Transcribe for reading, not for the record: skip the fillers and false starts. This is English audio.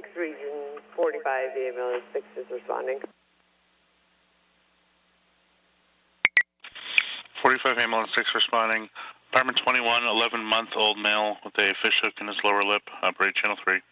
6 region 45, the ambulance 6 is responding. 45 ambulance 6 responding. Apartment 21, 11-month-old male with a fish hook in his lower lip. Operate channel 3.